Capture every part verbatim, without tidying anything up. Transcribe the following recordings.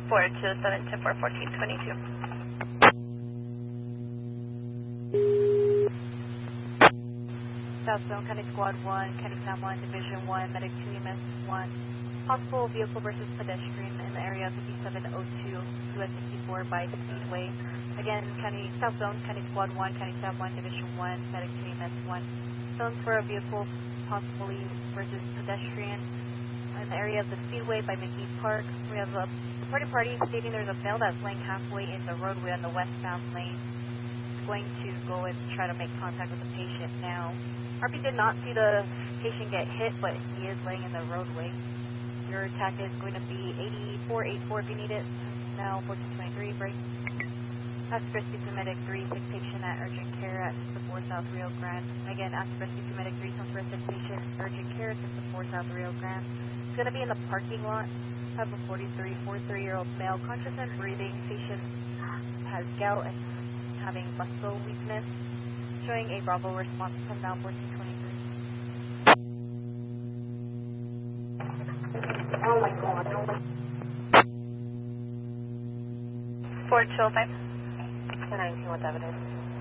four two seven two four fourteen twenty-two. South Zone, County Squad one, County Sam one, Division one, Medic two, E M S one. Possible vehicle versus pedestrian in the area fifty-seven oh two, U S sixty-four by Speedway. Again, County South Zone, County Squad one, County Sam one, Division one, Medic two, E M S one. Zones for a vehicle possibly versus pedestrian in the area of the Speedway by McGee Park. We have a reported party stating there's a male that's laying halfway in the roadway on the westbound lane. He's going to go and try to make contact with the patient now. R P did not see the patient get hit, but he is laying in the roadway. Your attack is going to be eighty-four eighty-four if you need it. Now fourteen twenty-three, break. Ask rescue to medic three, sick patient at urgent care at the four South Rio Grande. Again, ask rescue to medic three, some for a sick patient, urgent care at the four South Rio Grande. It's going to be in the parking lot. Have a forty-three, forty-three-year-old male, conscious and breathing. Patient has gout and having muscle weakness. Showing a Bravo response from now fourteen twenty-three. Oh my god, oh my... four two oh five. ten nineteen, what's evidence?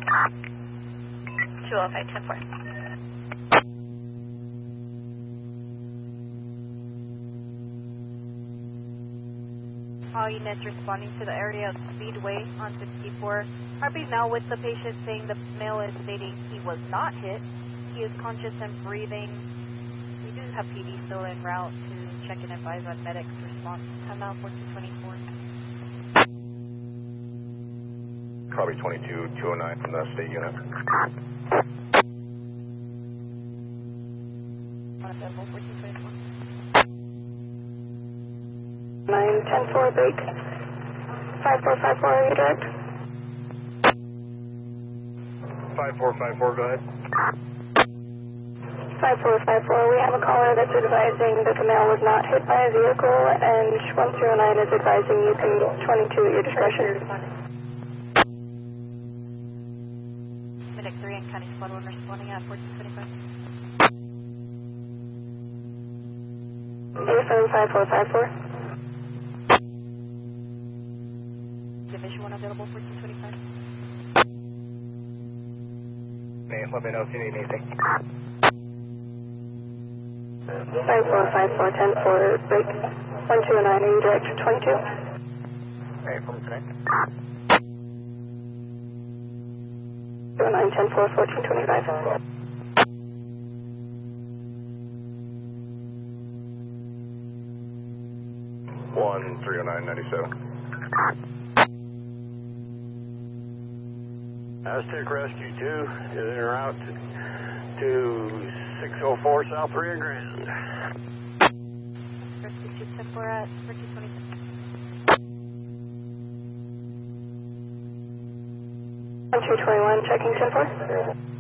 two oh five, ten four. All units responding to the area of Speedway on sixty-four. R P now with the patient saying the male is stating he was not hit. He is conscious and breathing. We do have P D still en route to check and advise on medic's response. Come out fourteen twenty-four. Probably twenty-two two oh nine from the state unit. fourteen twenty-four. nine ten four, break. five four five four, are you direct? five four five four, go ahead. five four five four, we have a caller that's advising that the male was not hit by a vehicle, and one zero nine is advising you can twenty-two at your discretion. Medic three and County Squad one responding at fourteen twenty-five. Affirm five four five four. Division one available fourteen twenty-five. Hey, let me know if you need anything. five four five four, ten four, break. one two nine, are you direct to twenty-two? Hey, from connect. zero nine ten four, fourteen twenty-five. one three oh nine ninety-seven. Aztec Rescue two is en route to, to six oh four South Rio Grande. Rescue two ten four at fourteen twenty-six. one two twenty-one, checking ten four.